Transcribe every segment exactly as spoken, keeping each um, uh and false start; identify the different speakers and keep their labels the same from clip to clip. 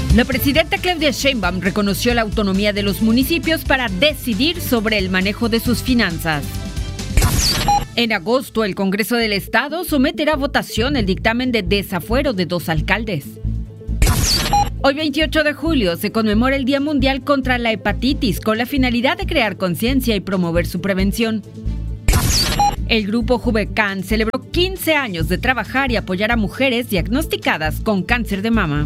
Speaker 1: La presidenta Claudia Sheinbaum reconoció la autonomía de los municipios para decidir sobre el manejo de sus finanzas. En agosto, el Congreso del Estado someterá a votación el dictamen de desafuero de dos alcaldes. Hoy, veintiocho de julio, se conmemora el Día Mundial contra la Hepatitis con la finalidad de crear conciencia y promover su prevención. El grupo Juvecan celebró quince años de trabajar y apoyar a mujeres diagnosticadas con cáncer de mama.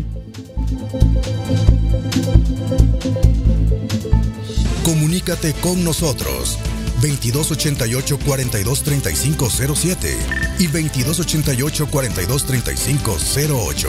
Speaker 2: Comunícate con nosotros veintidós ochenta y ocho, cuarenta y dos, treinta y cinco cero siete y veintidós ochenta y ocho, cuarenta y dos, treinta y cinco cero ocho.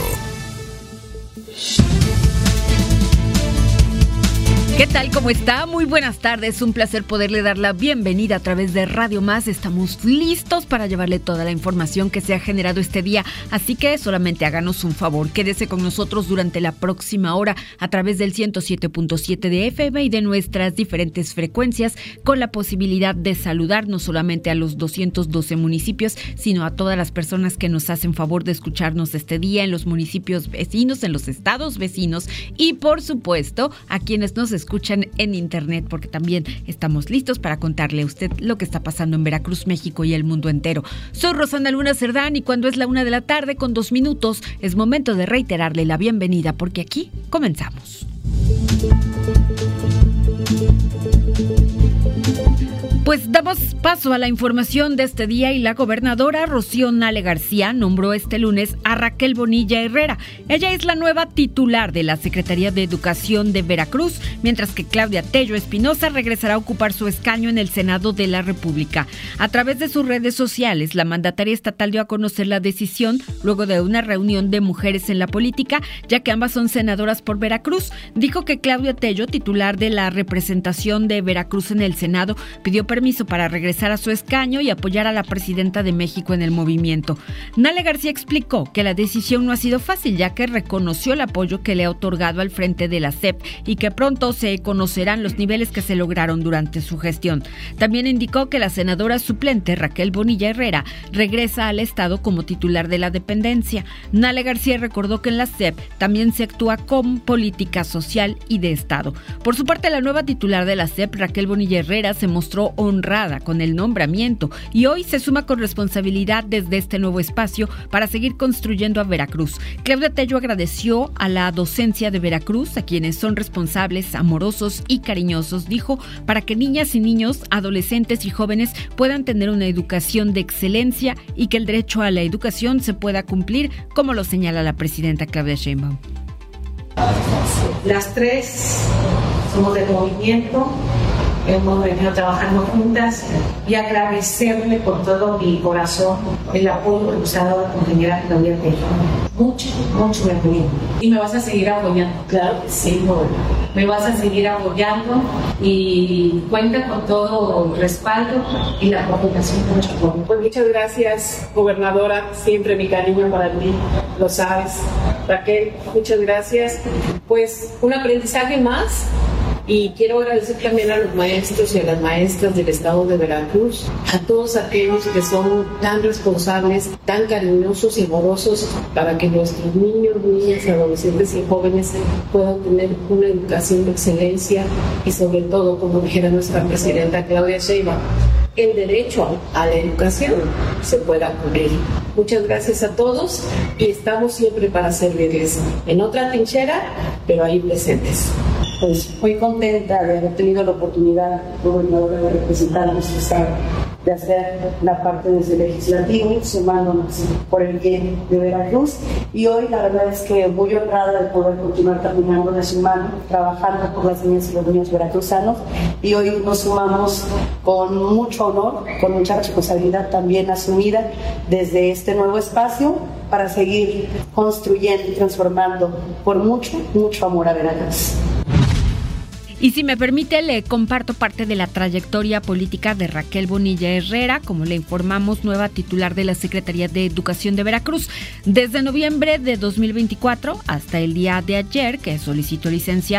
Speaker 1: ¿Qué tal? ¿Cómo está? Muy buenas tardes. Un placer poderle dar la bienvenida a través de Radio Más. Estamos listos para llevarle toda la información que se ha generado este día. Así que solamente háganos un favor. Quédese con nosotros durante la próxima hora a través del ciento siete punto siete de F M y de nuestras diferentes frecuencias, con la posibilidad de saludar no solamente a los doscientos doce municipios, sino a todas las personas que nos hacen favor de escucharnos este día en los municipios vecinos, en los estados vecinos y, por supuesto, a quienes nos escuchan escuchan en internet, porque también estamos listos para contarle a usted lo que está pasando en Veracruz, México y el mundo entero. Soy Rosana Luna Cerdán y cuando es la una de la tarde con dos minutos es momento de reiterarle la bienvenida, porque aquí comenzamos. Pues damos paso a la información de este día y la gobernadora Rocío Nale García nombró este lunes a Raquel Bonilla Herrera. Ella es la nueva titular de la Secretaría de Educación de Veracruz, mientras que Claudia Tello Espinosa regresará a ocupar su escaño en el Senado de la República. A través de sus redes sociales, la mandataria estatal dio a conocer la decisión luego de una reunión de mujeres en la política, ya que ambas son senadoras por Veracruz. Dijo que Claudia Tello, titular de la representación de Veracruz en el Senado, pidió permiso para regresar a su escaño y apoyar a la presidenta de México en el movimiento. Nale García explicó que la decisión no ha sido fácil, ya que reconoció el apoyo que le ha otorgado al frente de la S E P y que pronto se conocerán los niveles que se lograron durante su gestión. También indicó que la senadora suplente Raquel Bonilla Herrera regresa al Estado como titular de la dependencia. Nale García recordó que en la S E P también se actúa con política social y de Estado. Por su parte, la nueva titular de la S E P, Raquel Bonilla Herrera, se mostró honrada con el nombramiento y hoy se suma con responsabilidad desde este nuevo espacio para seguir construyendo a Veracruz. Claudia Tello agradeció a la docencia de Veracruz, a quienes son responsables, amorosos y cariñosos, dijo, para que niñas y niños, adolescentes y jóvenes puedan tener una educación de excelencia y que el derecho a la educación se pueda cumplir, como lo señala la presidenta Claudia Sheinbaum.
Speaker 3: Las tres somos del movimiento. Hemos venido trabajando juntas y agradecerle con todo mi corazón el apoyo que nos ha dado la compañera Claudia Tello. Mucho, mucho me apoyo. Y me vas a seguir apoyando. Claro que sí, Lord. Me vas a seguir apoyando y cuenta con todo el respaldo y la cooperación de nuestro pueblo.
Speaker 4: Pues muchas gracias, gobernadora. Siempre mi cariño para ti, lo sabes. Raquel, muchas gracias. Pues un aprendizaje más. Y quiero agradecer también a los maestros y a las maestras del estado de Veracruz, a todos aquellos que son tan responsables, tan cariñosos y amorosos para que nuestros niños, niñas, adolescentes y jóvenes puedan tener una educación de excelencia y sobre todo, como dijera nuestra presidenta Claudia Sheinbaum, el derecho a la educación se pueda cubrir. Muchas gracias a todos y estamos siempre para servirles en otra trinchera, pero ahí presentes.
Speaker 5: Pues muy contenta de haber tenido la oportunidad, gobernadora, de representar a nuestro estado, de hacer la parte desde el legislativo, sumándonos por el bien de Veracruz. Y hoy la verdad es que muy honrada de poder continuar caminando de su mano, trabajando por las niñas y los niños veracruzanos. Y hoy nos sumamos con mucho honor, con mucha responsabilidad también asumida desde este nuevo espacio para seguir construyendo y transformando por mucho, mucho amor a Veracruz.
Speaker 1: Y si me permite, le comparto parte de la trayectoria política de Raquel Bonilla Herrera, como le informamos, nueva titular de la Secretaría de Educación de Veracruz. Desde noviembre de dos mil veinticuatro hasta el día de ayer, que solicitó licencia,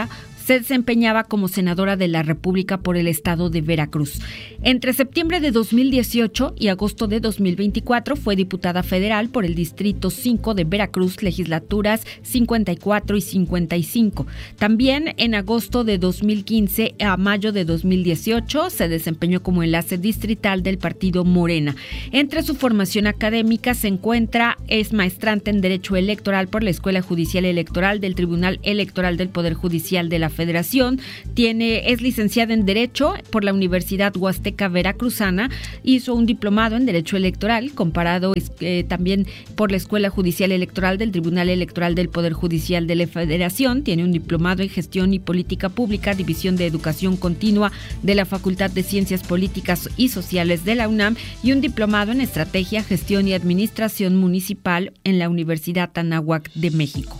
Speaker 1: se desempeñaba como senadora de la República por el estado de Veracruz. Entre septiembre de dos mil dieciocho y agosto de dos mil veinticuatro fue diputada federal por el Distrito cinco de Veracruz, legislaturas cincuenta y cuatro y cincuenta y cinco. También en agosto de dos mil quince a mayo de dos mil dieciocho se desempeñó como enlace distrital del partido Morena. Entre su formación académica se encuentra, es maestrante en Derecho Electoral por la Escuela Judicial Electoral del Tribunal Electoral del Poder Judicial de la Federación, tiene, es licenciada en Derecho por la Universidad Huasteca Veracruzana, hizo un diplomado en Derecho Electoral comparado eh, también por la Escuela Judicial Electoral del Tribunal Electoral del Poder Judicial de la Federación, tiene un diplomado en Gestión y Política Pública, División de Educación Continua de la Facultad de Ciencias Políticas y Sociales de la UNAM y un diplomado en Estrategia, Gestión y Administración Municipal en la Universidad Anáhuac de México.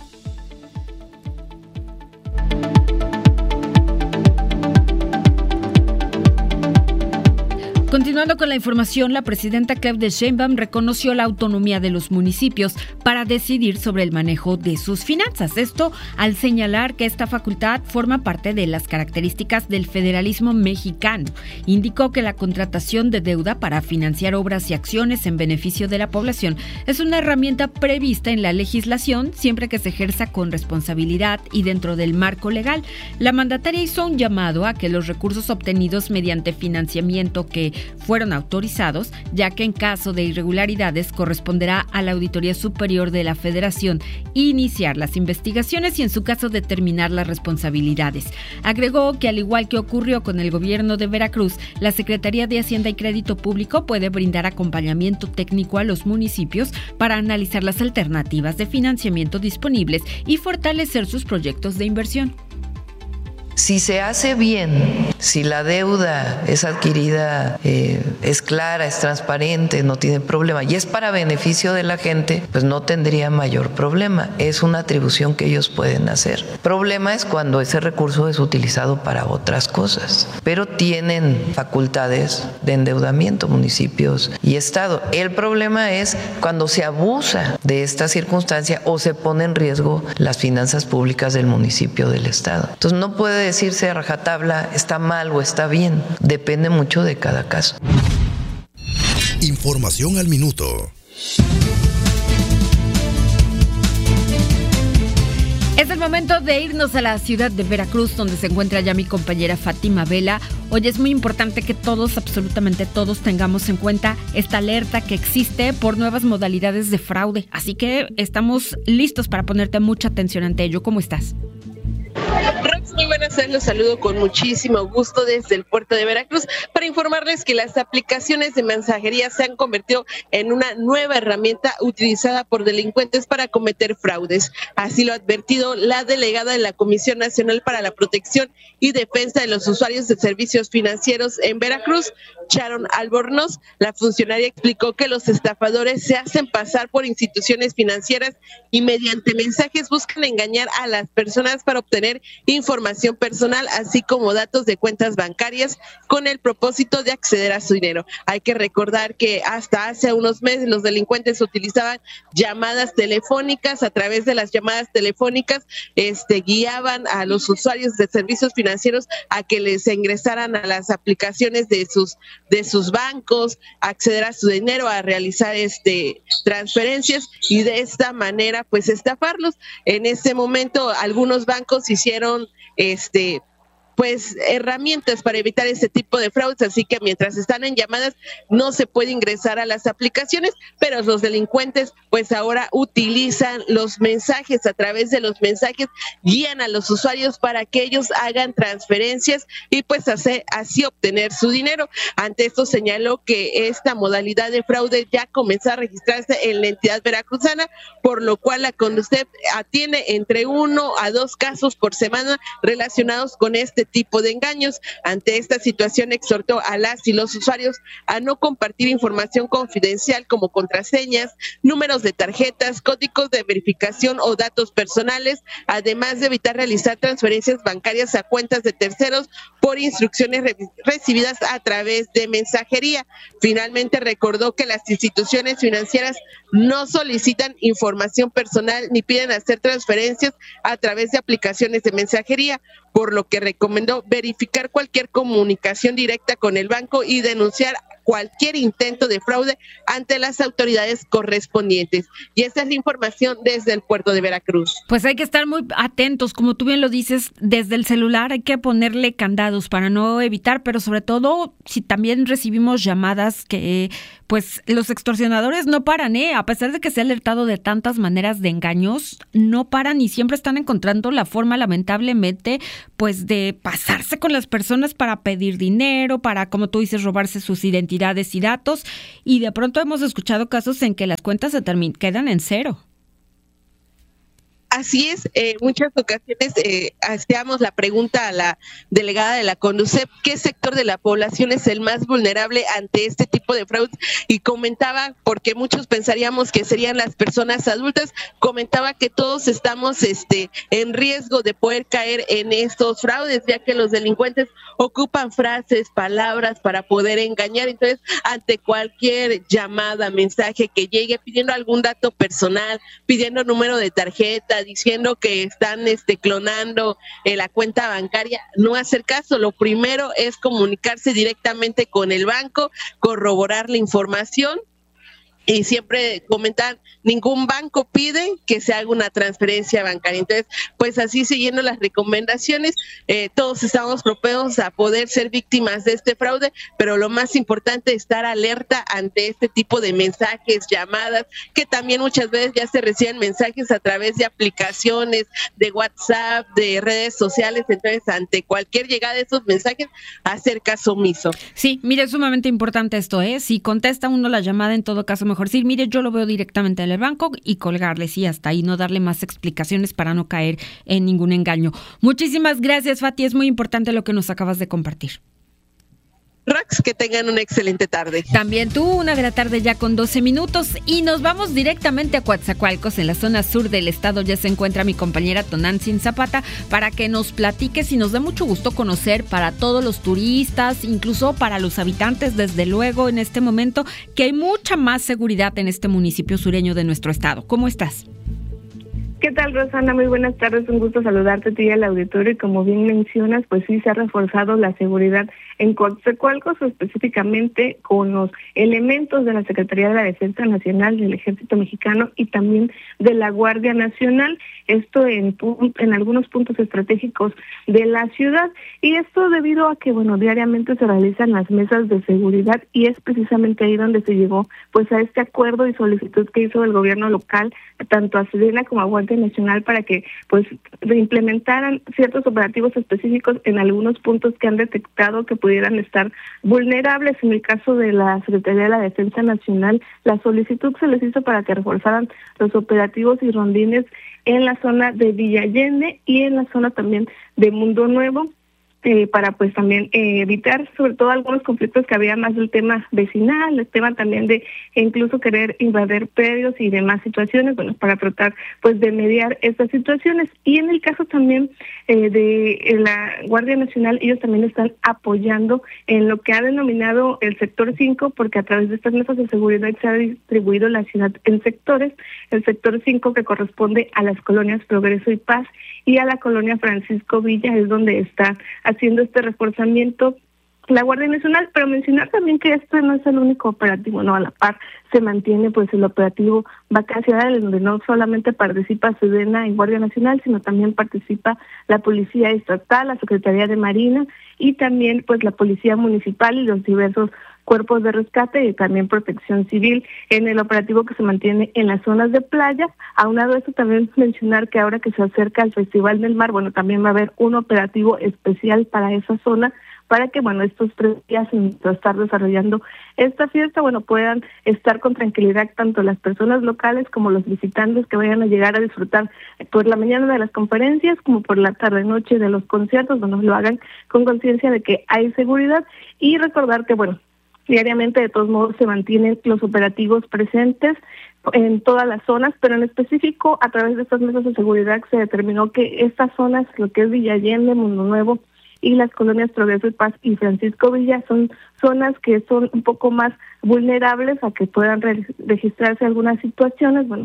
Speaker 1: Continuando con la información, la presidenta Claudia Sheinbaum reconoció la autonomía de los municipios para decidir sobre el manejo de sus finanzas. Esto al señalar que esta facultad forma parte de las características del federalismo mexicano. Indicó que la contratación de deuda para financiar obras y acciones en beneficio de la población es una herramienta prevista en la legislación siempre que se ejerza con responsabilidad y dentro del marco legal. La mandataria hizo un llamado a que los recursos obtenidos mediante financiamiento que fueron autorizados, ya que en caso de irregularidades corresponderá a la Auditoría Superior de la Federación iniciar las investigaciones y en su caso determinar las responsabilidades. Agregó que al igual que ocurrió con el gobierno de Veracruz, la Secretaría de Hacienda y Crédito Público puede brindar acompañamiento técnico a los municipios para analizar las alternativas de financiamiento disponibles y fortalecer sus proyectos de inversión.
Speaker 6: Si se hace bien, si la deuda es adquirida, eh, es clara, es transparente, no tiene problema y es para beneficio de la gente, pues no tendría mayor problema. Es una atribución que ellos pueden hacer. El problema es cuando ese recurso es utilizado para otras cosas, pero tienen facultades de endeudamiento municipios y Estado. El problema es cuando se abusa de esta circunstancia o se pone en riesgo las finanzas públicas del municipio o del Estado. Entonces no puede decirse a rajatabla está mal o está bien, depende mucho de cada caso.
Speaker 2: Información al minuto.
Speaker 1: Es el momento de irnos a la ciudad de Veracruz, donde se encuentra ya mi compañera Fátima Vela. Hoy es muy importante que todos, absolutamente todos, tengamos en cuenta esta alerta que existe por nuevas modalidades de fraude. Así que estamos listos para ponerte mucha atención ante ello. ¿Cómo estás?
Speaker 7: Muy buenas tardes, los saludo con muchísimo gusto desde el puerto de Veracruz para informarles que las aplicaciones de mensajería se han convertido en una nueva herramienta utilizada por delincuentes para cometer fraudes. Así lo ha advertido la delegada de la Comisión Nacional para la Protección y Defensa de los Usuarios de Servicios Financieros en Veracruz, Sharon Albornoz. La funcionaria explicó que los estafadores se hacen pasar por instituciones financieras y mediante mensajes buscan engañar a las personas para obtener información personal, así como datos de cuentas bancarias con el propósito de acceder a su dinero. Hay que recordar que hasta hace unos meses los delincuentes utilizaban llamadas telefónicas. A través de las llamadas telefónicas este, guiaban a los usuarios de servicios financieros a que les ingresaran a las aplicaciones de sus de sus bancos, acceder a su dinero, a realizar este transferencias y de esta manera pues estafarlos. En ese momento algunos bancos hicieron este pues herramientas para evitar este tipo de fraudes, así que mientras están en llamadas no se puede ingresar a las aplicaciones, pero los delincuentes pues ahora utilizan los mensajes. A través de los mensajes guían a los usuarios para que ellos hagan transferencias y pues hace, así obtener su dinero. Ante esto señaló que esta modalidad de fraude ya comenzó a registrarse en la entidad veracruzana, por lo cual la CONDUCEF atiende entre uno a dos casos por semana relacionados con este tipo de engaños. Ante esta situación exhortó a las y los usuarios a no compartir información confidencial como contraseñas, números de tarjetas, códigos de verificación o datos personales, además de evitar realizar transferencias bancarias a cuentas de terceros por instrucciones re- recibidas a través de mensajería. Finalmente recordó que las instituciones financieras no solicitan información personal ni piden hacer transferencias a través de aplicaciones de mensajería, por lo que recomendó verificar cualquier comunicación directa con el banco y denunciar cualquier intento de fraude ante las autoridades correspondientes. Y esta es la información desde el puerto de Veracruz.
Speaker 1: Pues hay que estar muy atentos, como tú bien lo dices, desde el celular hay que ponerle candados para no evitar, pero sobre todo si también recibimos llamadas que pues los extorsionadores no paran, ¿eh? A pesar de que se ha alertado de tantas maneras de engaños, no paran y siempre están encontrando la forma, lamentablemente, pues de pasarse con las personas para pedir dinero, para, como tú dices, robarse sus identidades y datos, y de pronto hemos escuchado casos en que las cuentas se termin- quedan en cero.
Speaker 7: Así es, en eh, muchas ocasiones eh, hacíamos la pregunta a la delegada de la CONDUCEP, ¿qué sector de la población es el más vulnerable ante este tipo de fraudes? Y comentaba, porque muchos pensaríamos que serían las personas adultas, comentaba que todos estamos este, en riesgo de poder caer en estos fraudes, ya que los delincuentes ocupan frases, palabras para poder engañar. Entonces, ante cualquier llamada, mensaje que llegue pidiendo algún dato personal, pidiendo número de tarjeta, diciendo que están este, clonando eh, la cuenta bancaria, no hacer caso. Lo primero es comunicarse directamente con el banco, corroborar la información y siempre comentar, ningún banco pide que se haga una transferencia bancaria. Entonces, pues así siguiendo las recomendaciones, eh, todos estamos propensos a poder ser víctimas de este fraude, pero lo más importante es estar alerta ante este tipo de mensajes, llamadas, que también muchas veces ya se reciben mensajes a través de aplicaciones, de WhatsApp, de redes sociales. Entonces, ante cualquier llegada de esos mensajes, hacer caso omiso.
Speaker 1: Sí, mire, es sumamente importante esto, ¿eh? Si contesta uno la llamada, en todo caso, mejor decir, mire, yo lo veo directamente en el banco y colgarle, sí, hasta ahí, no darle más explicaciones para no caer en ningún engaño. Muchísimas gracias, Fati, es muy importante lo que nos acabas de compartir.
Speaker 7: Rox, que tengan una excelente tarde.
Speaker 1: También tú, una de la tarde ya con doce minutos, y nos vamos directamente a Coatzacoalcos, en la zona sur del estado. Ya se encuentra mi compañera Tonantzin Zapata para que nos platiques, y nos da mucho gusto conocer para todos los turistas, incluso para los habitantes, desde luego, en este momento, que hay mucha más seguridad en este municipio sureño de nuestro estado. ¿Cómo estás?
Speaker 8: ¿Qué tal, Rosana? Muy buenas tardes, un gusto saludarte a ti y al auditorio. Y como bien mencionas, pues sí se ha reforzado la seguridad en Coatzacoalcos, específicamente con los elementos de la Secretaría de la Defensa Nacional, del Ejército Mexicano y también de la Guardia Nacional, esto en, en algunos puntos estratégicos de la ciudad, y esto debido a que, bueno, diariamente se realizan las mesas de seguridad, y es precisamente ahí donde se llegó pues a este acuerdo y solicitud que hizo el gobierno local, tanto a Sedena como a Guardia Nacional, para que pues implementaran ciertos operativos específicos en algunos puntos que han detectado que pudieran estar vulnerables. En el caso de la Secretaría de la Defensa Nacional, la solicitud se les hizo para que reforzaran los operativos y rondines en la zona de Villa Allende y en la zona también de Mundo Nuevo, Eh, para pues también eh, evitar sobre todo algunos conflictos que había más del tema vecinal, el tema también de incluso querer invadir predios y demás situaciones, bueno, para tratar pues de mediar estas situaciones. Y en el caso también eh, de eh, la Guardia Nacional, ellos también están apoyando en lo que ha denominado el sector cinco, porque a través de estas mesas de seguridad se ha distribuido la ciudad en sectores. El sector cinco, que corresponde a las colonias Progreso y Paz, y a la colonia Francisco Villa, es donde está haciendo este reforzamiento la Guardia Nacional. Pero mencionar también que este no es el único operativo, no, a la par se mantiene pues el operativo Vacacional, en donde no solamente participa Sedena y Guardia Nacional, sino también participa la Policía Estatal, la Secretaría de Marina y también pues la Policía Municipal y los diversos cuerpos de rescate y también protección civil en el operativo que se mantiene en las zonas de playa. Aunado a eso, también mencionar que ahora que se acerca el Festival del Mar, bueno, también va a haber un operativo especial para esa zona, para que, bueno, estos tres días, mientras estar desarrollando esta fiesta, bueno, puedan estar con tranquilidad tanto las personas locales como los visitantes que vayan a llegar a disfrutar por la mañana de las conferencias como por la tarde-noche de los conciertos. Bueno, lo hagan con conciencia de que hay seguridad, y recordar que, bueno, diariamente de todos modos se mantienen los operativos presentes en todas las zonas, pero en específico a través de estas mesas de seguridad se determinó que estas zonas, lo que es Villa Allende, Mundo Nuevo y las colonias Progreso y Paz y Francisco Villa, son zonas que son un poco más vulnerables a que puedan re- registrarse algunas situaciones. Bueno,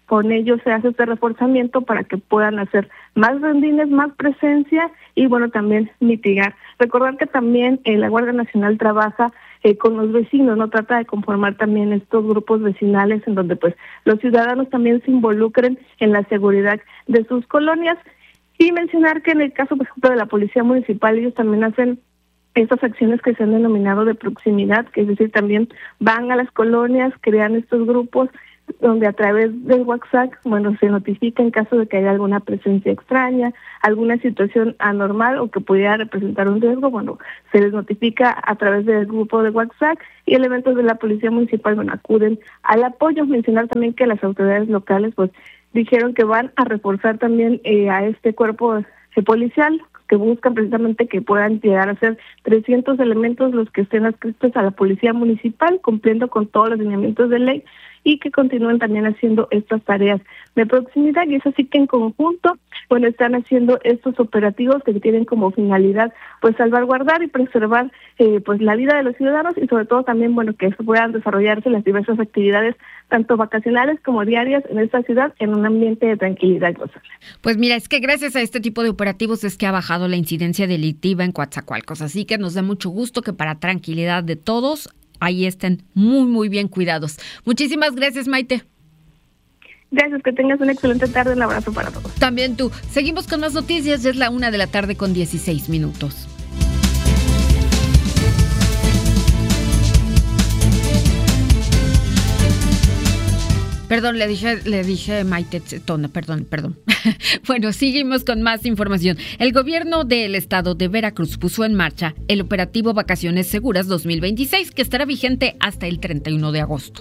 Speaker 8: con ellos se hace este reforzamiento para que puedan hacer más rondines, más presencia y bueno, también mitigar. Recordar que también eh, la Guardia Nacional trabaja eh, con los vecinos, no trata de conformar también estos grupos vecinales en donde pues los ciudadanos también se involucren en la seguridad de sus colonias. Y mencionar que en el caso, por ejemplo, de la Policía Municipal, ellos también hacen estas acciones que se han denominado de proximidad, que es decir, también van a las colonias, crean estos grupos donde a través del WhatsApp, bueno, se notifica en caso de que haya alguna presencia extraña, alguna situación anormal o que pudiera representar un riesgo, bueno, se les notifica a través del grupo de WhatsApp y elementos de la Policía Municipal, bueno, acuden al apoyo. Mencionar también que las autoridades locales, pues, dijeron que van a reforzar también eh, a este cuerpo eh, policial, que buscan precisamente que puedan llegar a ser trescientos elementos los que estén adscritos a la Policía Municipal, cumpliendo con todos los lineamientos de ley, y que continúen también haciendo estas tareas de proximidad. Y es así que en conjunto, bueno, están haciendo estos operativos que tienen como finalidad pues salvaguardar y preservar eh, pues la vida de los ciudadanos y sobre todo también, bueno, que puedan desarrollarse las diversas actividades tanto vacacionales como diarias en esta ciudad en un ambiente de tranquilidad.
Speaker 1: Pues mira, es que gracias a este tipo de operativos es que ha bajado la incidencia delictiva en Coatzacoalcos, así que nos da mucho gusto que para tranquilidad de todos ahí estén muy, muy bien cuidados. Muchísimas gracias, Maite.
Speaker 8: Gracias, que tengas una excelente tarde. Un abrazo para todos.
Speaker 1: También tú. Seguimos con más noticias. Ya es la una de la tarde con dieciséis minutos. Perdón, le dije, le dije Maite Tona, perdón, perdón. Bueno, seguimos con más información. El gobierno del estado de Veracruz puso en marcha el operativo Vacaciones Seguras dos mil veintiséis, que estará vigente hasta el treinta y uno de agosto.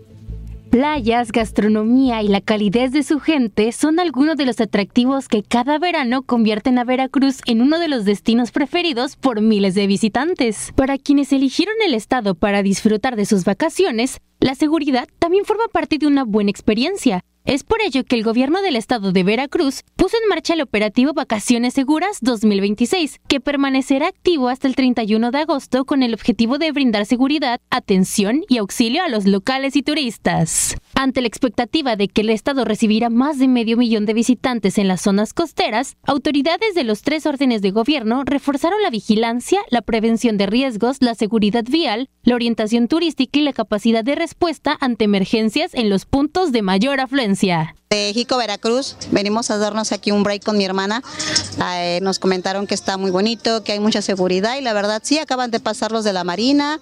Speaker 9: Playas, gastronomía y la calidez de su gente son algunos de los atractivos que cada verano convierten a Veracruz en uno de los destinos preferidos por miles de visitantes. Para quienes eligieron el estado para disfrutar de sus vacaciones, la seguridad también forma parte de una buena experiencia. Es por ello que el gobierno del estado de Veracruz puso en marcha el operativo Vacaciones Seguras dos mil veintiséis, que permanecerá activo hasta el treinta y uno de agosto con el objetivo de brindar seguridad, atención y auxilio a los locales y turistas. Ante la expectativa de que el estado recibirá más de medio millón de visitantes en las zonas costeras, autoridades de los tres órdenes de gobierno reforzaron la vigilancia, la prevención de riesgos, la seguridad vial, la orientación turística y la capacidad de respuesta ante emergencias en los puntos de mayor afluencia.
Speaker 10: De Jico, Veracruz, venimos a darnos aquí un break con mi hermana. Eh, nos comentaron que está muy bonito, que hay mucha seguridad y la verdad sí, acaban de pasar los de la Marina,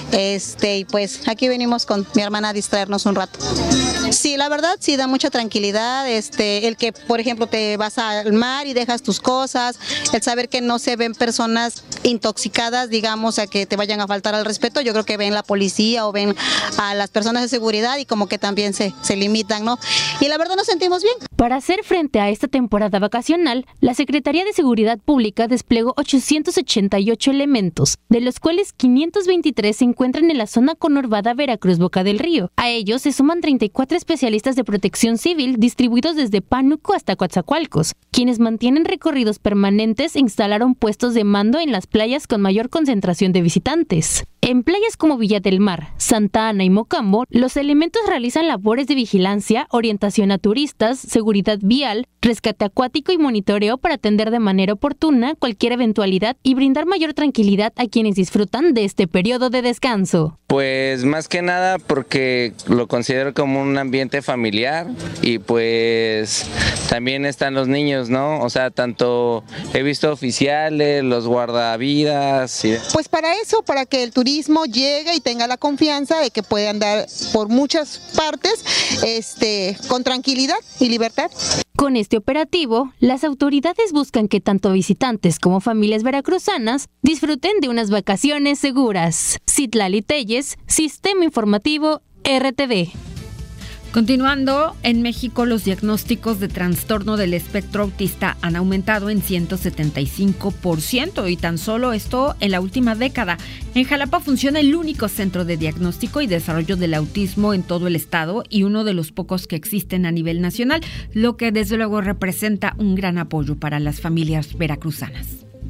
Speaker 10: este y pues aquí venimos con mi hermana a distraernos un rato. Sí, la verdad sí da mucha tranquilidad, este, el que por ejemplo te vas al mar y dejas tus cosas, el saber que no se ven personas intoxicadas, digamos, a que te vayan a faltar al respeto. Yo creo que ven la policía o ven a las personas de seguridad y como que también se, se limitan, ¿no? Y la verdad nos sentimos bien.
Speaker 9: Para hacer frente a esta temporada vacacional, la Secretaría de Seguridad Pública desplegó ochocientos ochenta y ocho elementos, de los cuales quinientos veintitrés se encuentran en la zona conurbada Veracruz-Boca del Río. A ellos se suman treinta y cuatro especialistas de protección civil distribuidos desde Pánuco hasta Coatzacoalcos, quienes mantienen recorridos permanentes e instalaron puestos de mando en las playas con mayor concentración de visitantes. En playas como Villa del Mar, Santa Ana y Mocambo, los elementos realizan labores de vigilancia, orientación a turistas, seguridad vial, rescate acuático y monitoreo para atender de manera oportuna cualquier eventualidad y brindar mayor tranquilidad a quienes disfrutan de este periodo de descanso.
Speaker 11: Pues más que nada porque lo considero como un ambiente familiar y pues también están los niños, ¿no? O sea, tanto he visto oficiales, los guardavidas. Y...
Speaker 12: Pues para eso, para que el turismo llegue y tenga la confianza de que puede andar por muchas partes este, con tranquilidad y libertad.
Speaker 9: Con este operativo, las autoridades buscan que tanto visitantes como familias veracruzanas disfruten de unas vacaciones seguras. Citlali Telles, Sistema Informativo R T V.
Speaker 1: Continuando, en México los diagnósticos de trastorno del espectro autista han aumentado en ciento setenta y cinco por ciento y tan solo esto en la última década. En Jalapa funciona el único centro de diagnóstico y desarrollo del autismo en todo el estado y uno de los pocos que existen a nivel nacional, lo que desde luego representa un gran apoyo para las familias veracruzanas.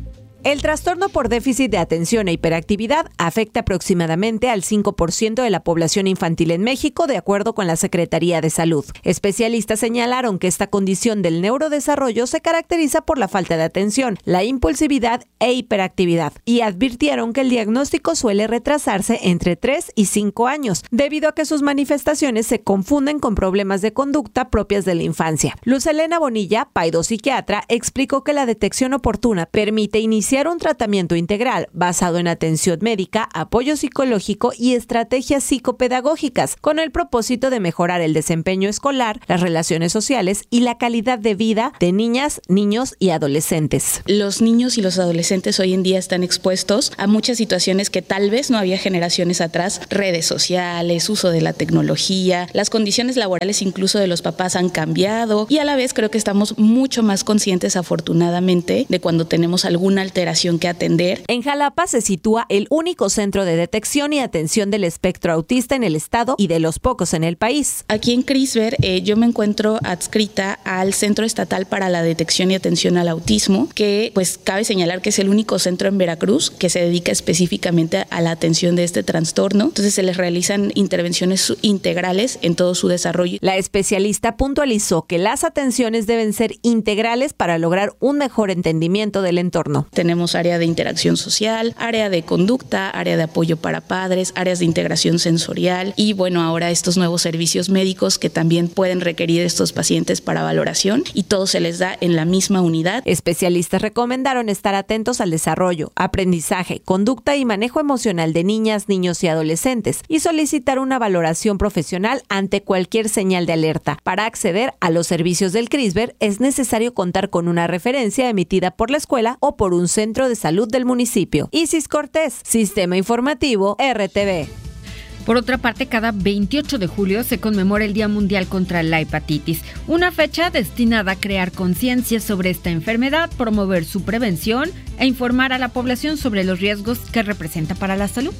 Speaker 13: El trastorno por déficit de atención e hiperactividad afecta aproximadamente al cinco por ciento de la población infantil en México, de acuerdo con la Secretaría de Salud. Especialistas señalaron que esta condición del neurodesarrollo se caracteriza por la falta de atención, la impulsividad e hiperactividad, y advirtieron que el diagnóstico suele retrasarse entre tres y cinco años, debido a que sus manifestaciones se confunden con problemas de conducta propias de la infancia. Luz Elena Bonilla, paidopsiquiatra, explicó que la detección oportuna permite iniciar un tratamiento integral basado en atención médica, apoyo psicológico y estrategias psicopedagógicas, con el propósito de mejorar el desempeño escolar, las relaciones sociales y la calidad de vida de niñas, niños y adolescentes.
Speaker 14: Los niños y los adolescentes hoy en día están expuestos a muchas situaciones que tal vez no había generaciones atrás: redes sociales, uso de la tecnología, las condiciones laborales incluso de los papás han cambiado, y a la vez creo que estamos mucho más conscientes, afortunadamente, de cuando tenemos alguna alteración que atender.
Speaker 13: En Jalapa se sitúa el único centro de detección y atención del espectro autista en el estado y de los pocos en el país.
Speaker 14: Aquí en CRISVR eh, yo me encuentro adscrita al Centro Estatal para la Detección y Atención al Autismo, que pues cabe señalar que es el único centro en Veracruz que se dedica específicamente a la atención de este trastorno. Entonces se les realizan intervenciones integrales en todo su desarrollo.
Speaker 13: La especialista puntualizó que las atenciones deben ser integrales para lograr un mejor entendimiento del entorno.
Speaker 14: Tenemos área de interacción social, área de conducta, área de apoyo para padres, áreas de integración sensorial y bueno, ahora estos nuevos servicios médicos que también pueden requerir estos pacientes para valoración, y todo se les da en la misma unidad.
Speaker 13: Especialistas recomendaron estar atentos al desarrollo, aprendizaje, conducta y manejo emocional de niñas, niños y adolescentes, y solicitar una valoración profesional ante cualquier señal de alerta. Para acceder a los servicios del CRISVR es necesario contar con una referencia emitida por la escuela o por un centro de salud del municipio. Isis Cortés, Sistema Informativo R T V.
Speaker 1: Por otra parte, cada veintiocho de julio se conmemora el Día Mundial contra la Hepatitis, una fecha destinada a crear conciencia sobre esta enfermedad, promover su prevención e informar a la población sobre los riesgos que representa para la salud.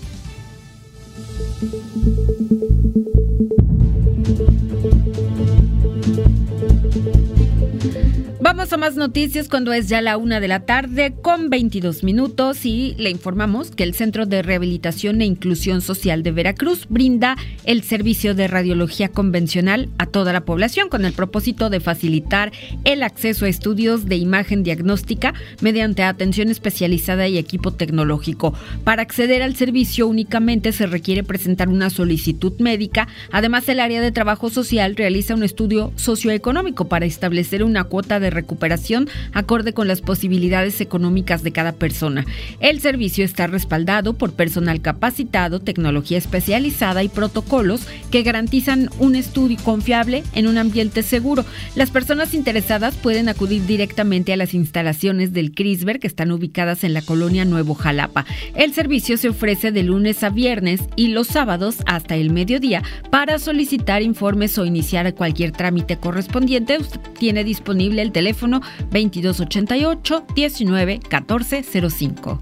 Speaker 1: Vamos a más noticias cuando es ya la una de la tarde con veintidós minutos y le informamos que el Centro de Rehabilitación e Inclusión Social de Veracruz brinda el servicio de radiología convencional a toda la población con el propósito de facilitar el acceso a estudios de imagen diagnóstica mediante atención especializada y equipo tecnológico. Para acceder al servicio únicamente se requiere presentar una solicitud médica. Además, el área de trabajo social realiza un estudio socioeconómico para establecer una cuota de recuperación acorde con las posibilidades económicas de cada persona. El servicio está respaldado por personal capacitado, tecnología especializada y protocolos que garantizan un estudio confiable en un ambiente seguro. Las personas interesadas pueden acudir directamente a las instalaciones del CRISVR que están ubicadas en la colonia Nuevo Jalapa. El servicio se ofrece de lunes a viernes y los sábados hasta el mediodía. Para solicitar informes o iniciar cualquier trámite correspondiente, usted tiene disponible el teléfono veintidós ochenta y ocho, diecinueve, catorce cero cinco.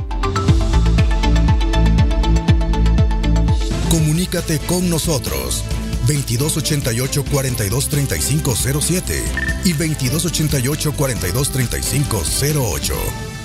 Speaker 2: Comunícate con nosotros veintidós ochenta y ocho, cuarenta y dos, treinta y cinco cero siete y veintidós ochenta y ocho, cuarenta y dos, treinta y cinco cero ocho.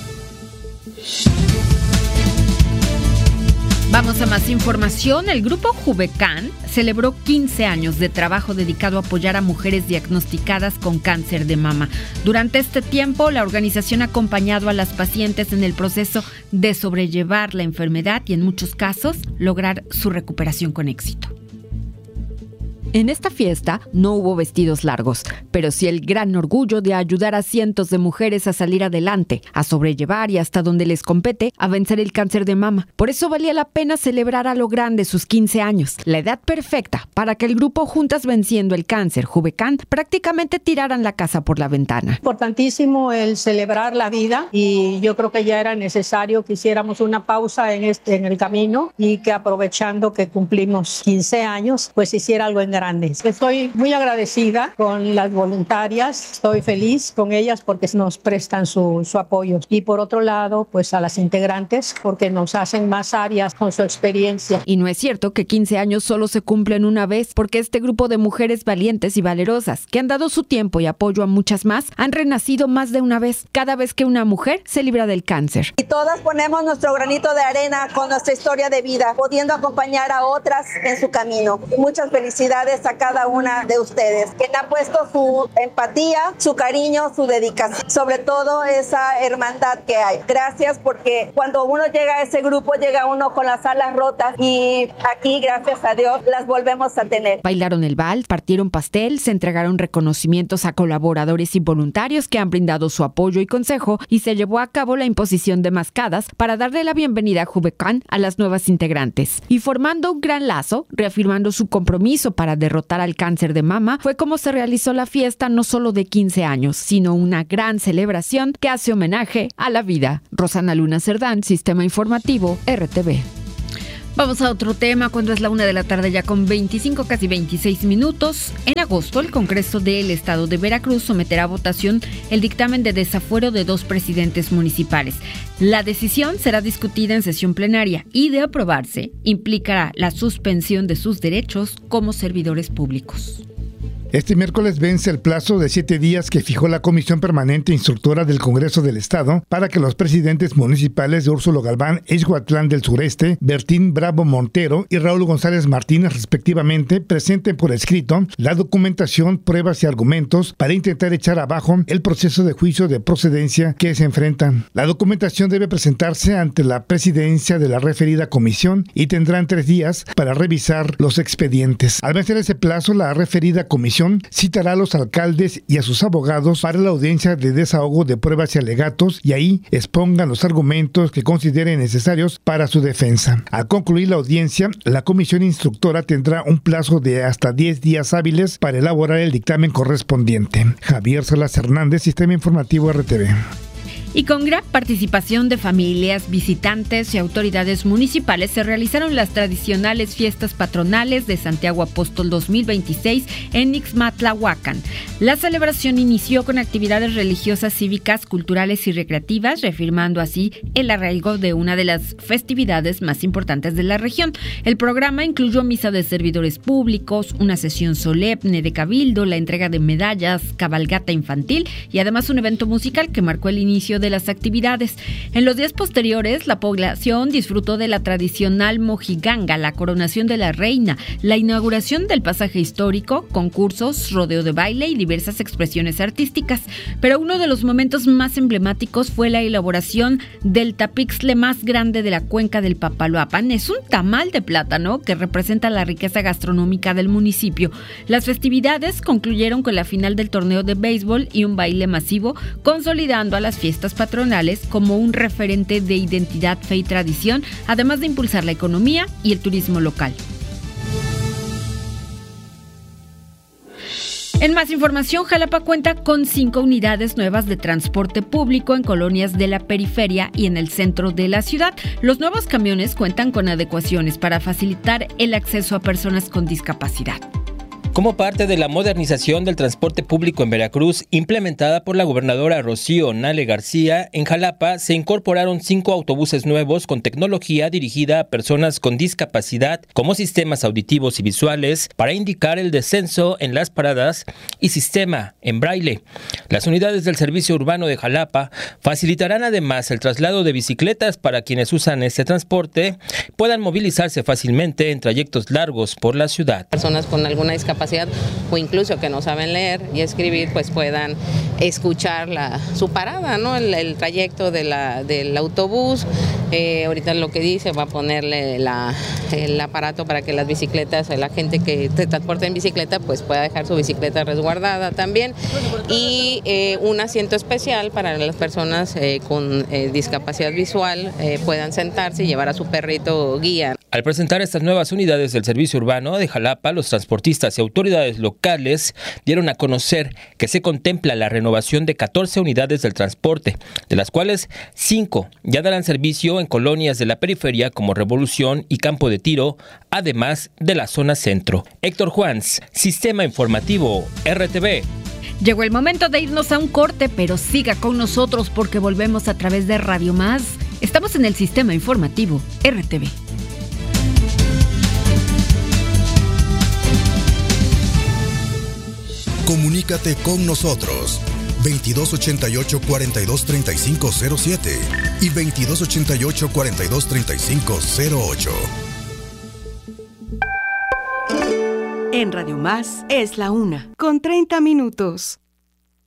Speaker 1: Vamos a más información. El grupo Juvecan celebró quince años de trabajo dedicado a apoyar a mujeres diagnosticadas con cáncer de mama. Durante este tiempo, la organización ha acompañado a las pacientes en el proceso de sobrellevar la enfermedad y, en muchos casos, lograr su recuperación con éxito.
Speaker 15: En esta fiesta no hubo vestidos largos, pero sí el gran orgullo de ayudar a cientos de mujeres a salir adelante, a sobrellevar y hasta donde les compete, a vencer el cáncer de mama. Por eso valía la pena celebrar a lo grande sus quince años, la edad perfecta para que el grupo Juntas Venciendo el Cáncer, Juvecan, prácticamente tiraran la casa por la ventana.
Speaker 16: Importantísimo el celebrar la vida y yo creo que ya era necesario que hiciéramos una pausa en, este, en el camino y que aprovechando que cumplimos quince años, pues hiciera algo en grande. Estoy muy agradecida con las voluntarias, estoy feliz con ellas porque nos prestan su, su apoyo. Y por otro lado, pues a las integrantes porque nos hacen más áreas con su experiencia.
Speaker 15: Y no es cierto que quince años solo se cumplen una vez, porque este grupo de mujeres valientes y valerosas, que han dado su tiempo y apoyo a muchas más, han renacido más de una vez, cada vez que una mujer se libra del cáncer.
Speaker 17: Y todas ponemos nuestro granito de arena con nuestra historia de vida, pudiendo acompañar a otras en su camino. Muchas felicidades a cada una de ustedes, que han puesto su empatía, su cariño, su dedicación, sobre todo esa hermandad que hay. Gracias, porque cuando uno llega a ese grupo, llega uno con las alas rotas y aquí, gracias a Dios, las volvemos a tener.
Speaker 15: Bailaron el vals, partieron pastel, se entregaron reconocimientos a colaboradores y voluntarios que han brindado su apoyo y consejo, y se llevó a cabo la imposición de mascadas para darle la bienvenida a Jubecan a las nuevas integrantes. Y formando un gran lazo, reafirmando su compromiso para derrotar al cáncer de mama, fue como se realizó la fiesta no solo de quince años, sino una gran celebración que hace homenaje a la vida. Rosana Luna Cerdán, Sistema Informativo, R T V.
Speaker 1: Vamos a otro tema, cuando es la una de la tarde ya con veinticinco, casi veintiséis minutos. En agosto, el Congreso del Estado de Veracruz someterá a votación el dictamen de desafuero de dos presidentes municipales. La decisión será discutida en sesión plenaria y, de aprobarse, implicará la suspensión de sus derechos como servidores públicos.
Speaker 18: Este miércoles vence el plazo de siete días que fijó la Comisión Permanente Instructora del Congreso del Estado para que los presidentes municipales de Úrsulo Galván, Ixhuatlán del Sureste, Bertín Bravo Montero y Raúl González Martínez, respectivamente, presenten por escrito la documentación, pruebas y argumentos para intentar echar abajo el proceso de juicio de procedencia que se enfrentan. La documentación debe presentarse ante la presidencia de la referida comisión y tendrán tres días para revisar los expedientes. Al vencer ese plazo, la referida comisión citará a los alcaldes y a sus abogados para la audiencia de desahogo de pruebas y alegatos y ahí expongan los argumentos que consideren necesarios para su defensa. Al concluir la audiencia, la comisión instructora tendrá un plazo de hasta diez días hábiles para elaborar el dictamen correspondiente. Javier Salas Hernández, Sistema Informativo R T V.
Speaker 1: Y con gran participación de familias, visitantes y autoridades municipales se realizaron las tradicionales fiestas patronales de Santiago Apóstol dos mil veintiséis en Ixmatlahuacan. La celebración inició con actividades religiosas, cívicas, culturales y recreativas, reafirmando así el arraigo de una de las festividades más importantes de la región. El programa incluyó misa de servidores públicos, una sesión solemne de cabildo, la entrega de medallas, cabalgata infantil y además un evento musical que marcó el inicio de las actividades. En los días posteriores, la población disfrutó de la tradicional mojiganga, la coronación de la reina, la inauguración del pasaje histórico, concursos, rodeo de baile y diversas expresiones artísticas. Pero uno de los momentos más emblemáticos fue la elaboración del tapixtle más grande de la cuenca del Papaloapan. Es un tamal de plátano que representa la riqueza gastronómica del municipio. Las festividades concluyeron con la final del torneo de béisbol y un baile masivo, consolidando a las fiestas patronales como un referente de identidad, fe y tradición, además de impulsar la economía y el turismo local. En más información, Jalapa cuenta con cinco unidades nuevas de transporte público en colonias de la periferia y en el centro de la ciudad. Los nuevos camiones cuentan con adecuaciones para facilitar el acceso a personas con discapacidad.
Speaker 19: Como parte de la modernización del transporte público en Veracruz, implementada por la gobernadora Rocío Nale García, en Jalapa se incorporaron cinco autobuses nuevos con tecnología dirigida a personas con discapacidad, como sistemas auditivos y visuales, para indicar el descenso en las paradas y sistema en braille. Las unidades del Servicio Urbano de Jalapa facilitarán además el traslado de bicicletas para quienes usan este transporte puedan movilizarse fácilmente en trayectos largos por la ciudad.
Speaker 20: Personas con alguna discapacidad o incluso que no saben leer y escribir, pues puedan escuchar la, su parada, ¿no? El, el trayecto de la, del autobús. Eh, ahorita lo que dice, va a ponerle la, el aparato para que las bicicletas, la gente que se transporta en bicicleta, pues pueda dejar su bicicleta resguardada también. Y eh, un asiento especial para las personas eh, con eh, discapacidad visual, eh, puedan sentarse y llevar a su perrito guía.
Speaker 19: Al presentar estas nuevas unidades del servicio urbano de Jalapa, los transportistas y autoridades locales dieron a conocer que se contempla la renovación de catorce unidades del transporte, de las cuales cinco ya darán servicio en colonias de la periferia como Revolución y Campo de Tiro, además de la zona centro. Héctor Juans, Sistema Informativo, R T V.
Speaker 1: Llegó el momento de irnos a un corte, pero siga con nosotros porque volvemos a través de Radio Más. Estamos en el Sistema Informativo, R T V.
Speaker 2: Comunícate con nosotros veintidós ochenta y ocho, cuarenta y dos, treinta y cinco cero siete y veintidós ochenta y ocho, cuarenta y dos, treinta y cinco cero ocho.
Speaker 21: En Radio Más es la una, con treinta minutos.